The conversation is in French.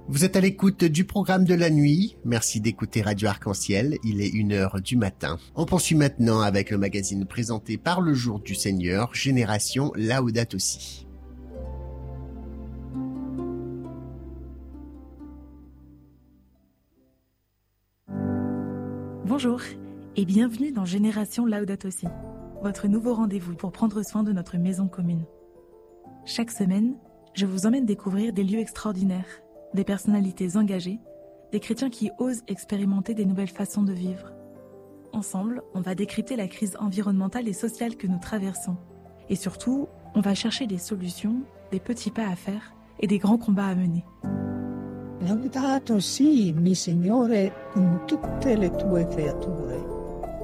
Vous êtes à l'écoute du programme de la nuit. Merci d'écouter Radio Arc-en-Ciel. Il est 1h du matin. On poursuit maintenant avec le magazine présenté par le Jour du Seigneur, Génération Laudato Si. Bonjour et bienvenue dans Génération Laudato Si, votre nouveau rendez-vous pour prendre soin de notre maison commune. Chaque semaine, je vous emmène découvrir des lieux extraordinaires, des personnalités engagées, des chrétiens qui osent expérimenter des nouvelles façons de vivre. Ensemble, on va décrypter la crise environnementale et sociale que nous traversons. Et surtout, on va chercher des solutions, des petits pas à faire et des grands combats à mener. Laudato si, mi Signore, con tutte le tue creature.